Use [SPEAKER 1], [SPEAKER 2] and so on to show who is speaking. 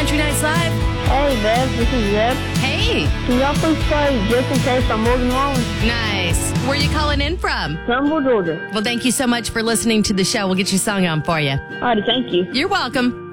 [SPEAKER 1] Country Nights Live.
[SPEAKER 2] Hey, Bev, this is Zeb.
[SPEAKER 1] Hey.
[SPEAKER 2] Can y'all please play Just in Case by Morgan Wallen?
[SPEAKER 1] Nice. Where you calling in from?
[SPEAKER 2] Trumbull, Georgia.
[SPEAKER 1] Well, thank you so much for listening to the show. We'll get your song on for you.
[SPEAKER 2] All right, thank you.
[SPEAKER 1] You're welcome.